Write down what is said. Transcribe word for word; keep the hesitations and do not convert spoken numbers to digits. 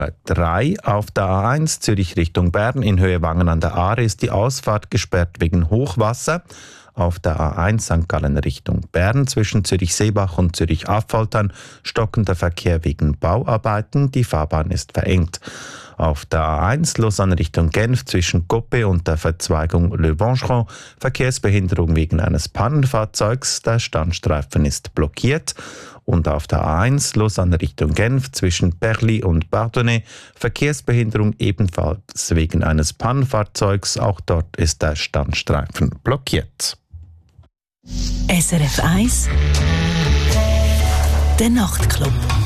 drei auf der A eins Zürich Richtung Bern in Höhe Wangen an der Aare ist die Ausfahrt gesperrt wegen Hochwasser. Auf der A eins Sankt Gallen Richtung Bern zwischen Zürich-Seebach und Zürich-Affoltern stockender Verkehr wegen Bauarbeiten. Die Fahrbahn ist verengt. Auf der A eins Lausanne Richtung Genf zwischen Coppe und der Verzweigung Le Vancheron Verkehrsbehinderung wegen eines Pannenfahrzeugs. Der Standstreifen ist blockiert. Und auf der A eins Lausanne Richtung Genf zwischen Perly und Bardonnay Verkehrsbehinderung ebenfalls wegen eines Pannenfahrzeugs. Auch dort ist der Standstreifen blockiert. S R F eins, der Nachtclub.